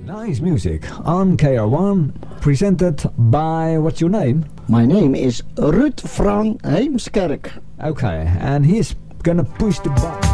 Nice music on KR1, presented by, what's your name? My name is Ruud Frank Heemskerk. Okay, and he's gonna push the button.